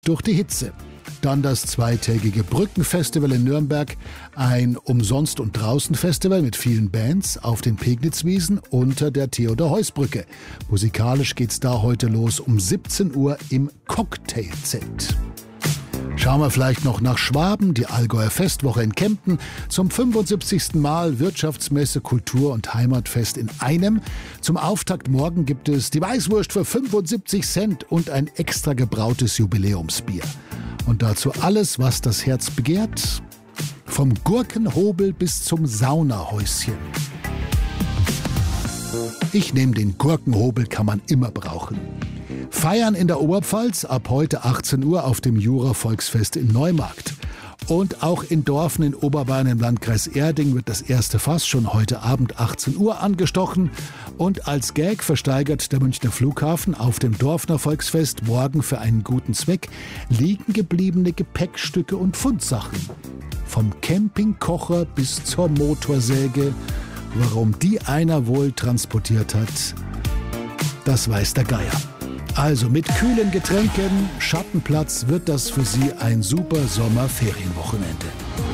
durch die Hitze. Dann das zweitägige Brückenfestival in Nürnberg, ein Umsonst- und Draußen-Festival mit vielen Bands auf den Pegnitzwiesen unter der Theodor-Heuss-Brücke. Musikalisch geht's da heute los um 17 Uhr im Cocktailzelt. Schauen wir vielleicht noch nach Schwaben, die Allgäuer Festwoche in Kempten, zum 75. Mal Wirtschaftsmesse, Kultur- und Heimatfest in einem. Zum Auftakt morgen gibt es die Weißwurst für 75 Cent und ein extra gebrautes Jubiläumsbier. Und dazu alles, was das Herz begehrt, vom Gurkenhobel bis zum Saunahäuschen. Ich nehme den Gurkenhobel, kann man immer brauchen. Feiern in der Oberpfalz ab heute 18 Uhr auf dem Jura-Volksfest in Neumarkt. Und auch in Dorfen in Oberbayern im Landkreis Erding wird das erste Fass schon heute Abend 18 Uhr angestochen. Und als Gag versteigert der Münchner Flughafen auf dem Dorfner Volksfest morgen für einen guten Zweck liegen gebliebene Gepäckstücke und Fundsachen. Vom Campingkocher bis zur Motorsäge. Warum die einer wohl transportiert hat, das weiß der Geier. Also mit kühlen Getränken, Schattenplatz wird das für Sie ein super Sommerferienwochenende.